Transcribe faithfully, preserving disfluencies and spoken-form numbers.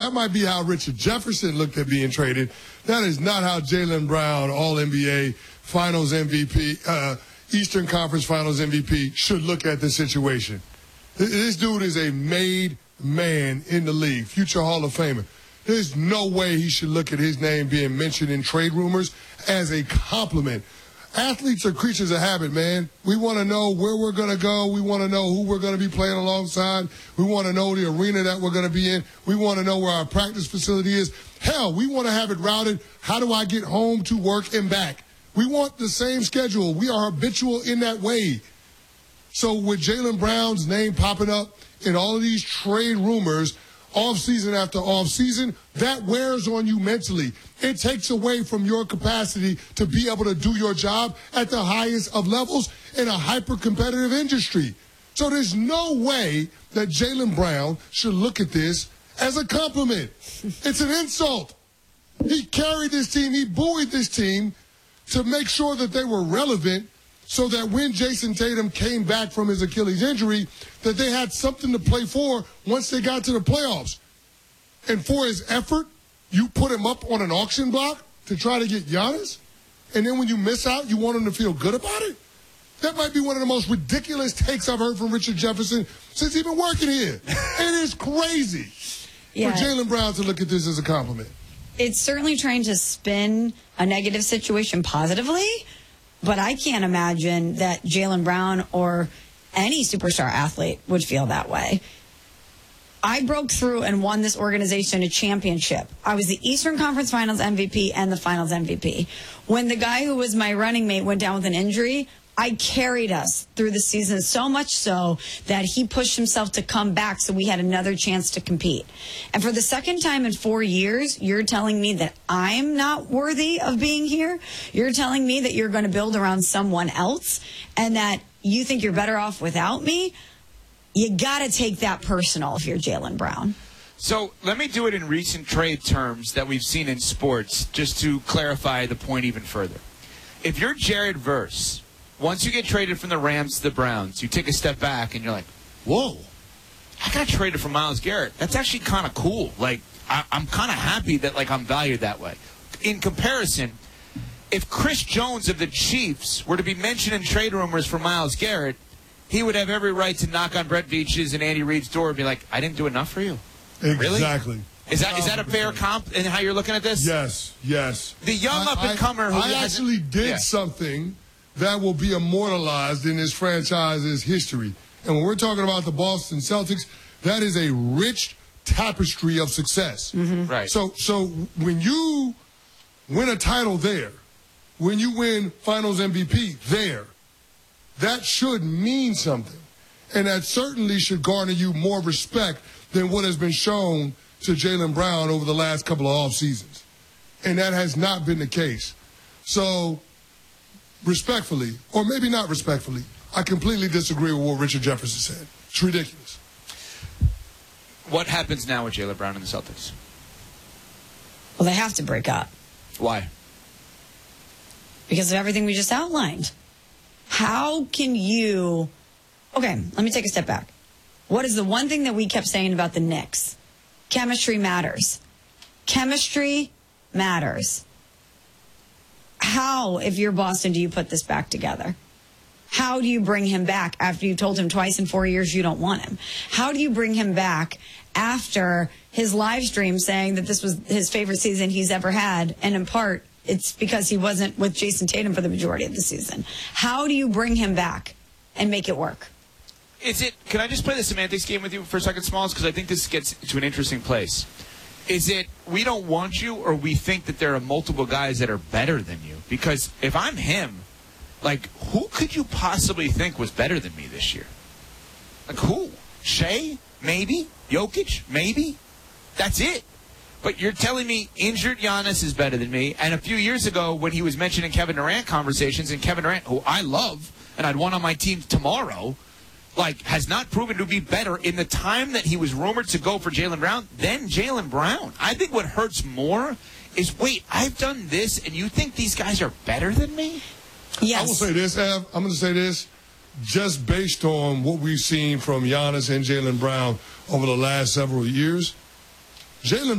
that might be how Richard Jefferson looked at being traded. That is not how Jaylen Brown, All N B A, Finals M V P, uh, Eastern Conference Finals M V P, should look at the situation. This dude is a made man in the league, future Hall of Famer. There's no way he should look at his name being mentioned in trade rumors as a compliment. Athletes are creatures of habit, man. We want to know where we're going to go. We want to know who we're going to be playing alongside. We want to know the arena that we're going to be in. We want to know where our practice facility is. Hell, we want to have it routed. How do I get home to work and back? We want the same schedule. We are habitual in that way. So with Jaylen Brown's name popping up in all of these trade rumors, off-season after off-season, that wears on you mentally. It takes away from your capacity to be able to do your job at the highest of levels in a hyper-competitive industry. So there's no way that Jaylen Brown should look at this as a compliment. It's an insult. He carried this team, he buoyed this team to make sure that they were relevant so that when Jason Tatum came back from his Achilles injury, that they had something to play for once they got to the playoffs. And for his effort, you put him up on an auction block to try to get Giannis? And then when you miss out, you want him to feel good about it? That might be one of the most ridiculous takes I've heard from Richard Jefferson since he's been working here. It is crazy yeah. for Jaylen Brown to look at this as a compliment. It's certainly trying to spin a negative situation positively, but I can't imagine that Jaylen Brown or any superstar athlete would feel that way. I broke through and won this organization a championship. I was the Eastern Conference Finals M V P and the Finals M V P. When the guy who was my running mate went down with an injury, I carried us through the season, so much so that he pushed himself to come back so we had another chance to compete. And for the second time in four years, you're telling me that I'm not worthy of being here? You're telling me that you're going to build around someone else and that you think you're better off without me? You got to take that personal if you're Jaylen Brown. So let me do it in recent trade terms that we've seen in sports, just to clarify the point even further. If you're Jared Verse, once you get traded from the Rams to the Browns, you take a step back and you're like, whoa, I got traded from Myles Garrett. That's actually kind of cool. Like, I, I'm kind of happy that, like, I'm valued that way. In comparison, if Chris Jones of the Chiefs were to be mentioned in trade rumors for Myles Garrett, he would have every right to knock on Brett Veach's and Andy Reid's door and be like, I didn't do enough for you. Exactly. Really? Is that is that a fair comp in how you're looking at this? Yes, yes. The young up-and-comer who I actually did yeah. something that will be immortalized in this franchise's history. And when we're talking about the Boston Celtics, that is a rich tapestry of success. Mm-hmm. Right. So, so when you win a title there, when you win Finals M V P there, that should mean something. And that certainly should garner you more respect than what has been shown to Jaylen Brown over the last couple of off seasons. And that has not been the case. So, respectfully, or maybe not respectfully, I completely disagree with what Richard Jefferson said. It's ridiculous. What happens now with Jaylen Brown and the Celtics? Well, they have to break up. Why? Because of everything we just outlined. How can you... Okay, let me take a step back. What is the one thing that we kept saying about the Knicks? Chemistry matters. Chemistry matters. How, if you're Boston, do you put this back together? How do you bring him back after you told him twice in four years you don't want him? How do you bring him back after his live stream saying that this was his favorite season he's ever had, and in part, it's because he wasn't with Jason Tatum for the majority of the season? How do you bring him back and make it work? Is it? Can I just play the semantics game with you for a second, Smalls? Because I think this gets to an interesting place. Is it we don't want you, or we think that there are multiple guys that are better than you? Because if I'm him, like, who could you possibly think was better than me this year? Like, who? Shea? Maybe? Jokic? Maybe? That's it. But you're telling me injured Giannis is better than me. And a few years ago, when he was mentioning Kevin Durant conversations, and Kevin Durant, who I love, and I'd want on my team tomorrow, like, has not proven to be better in the time that he was rumored to go for Jaylen Brown than Jaylen Brown. I think what hurts more is, wait, I've done this, and you think these guys are better than me? Yes. I will say this, Ev. I'm going to say this. Just based on what we've seen from Giannis and Jaylen Brown over the last several years, Jaylen